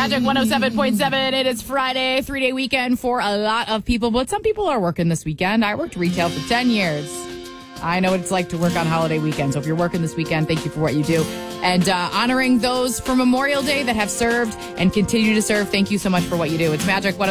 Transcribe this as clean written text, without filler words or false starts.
Magic 107.7. It is Friday, 3-day weekend for a lot of people, but some people are working this weekend. I worked retail for 10 years. I know what it's like to work on holiday weekends. So if you're working this weekend, thank you for what you do. And honoring those for Memorial Day that have served and continue to serve, thank you so much for what you do. It's Magic 107.